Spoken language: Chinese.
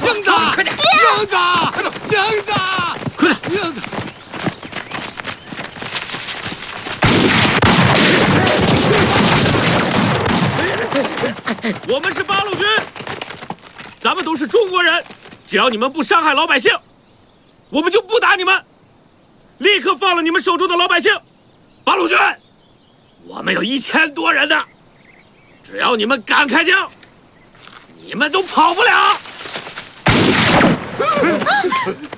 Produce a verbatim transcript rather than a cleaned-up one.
英子，快点！英子，快点！英子，快点！英子。 我们是八路军，咱们都是中国人，只要你们不伤害老百姓，我们就不打你们，立刻放了你们手中的老百姓。八路军，我们有一千多人呢，只要你们敢开枪，你们都跑不了。